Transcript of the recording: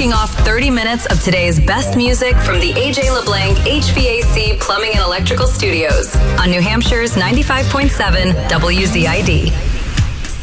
kicking off 30 minutes of today's best music from the AJ LeBlanc HVAC Plumbing and Electrical Studios on New Hampshire's 95.7 WZID.